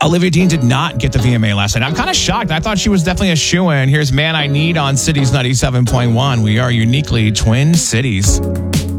Olivia Dean did not get the VMA last night. I'm kind of shocked. I thought she was definitely a shoo-in. Here's Man I Need on Cities 97.1. We are uniquely Twin Cities.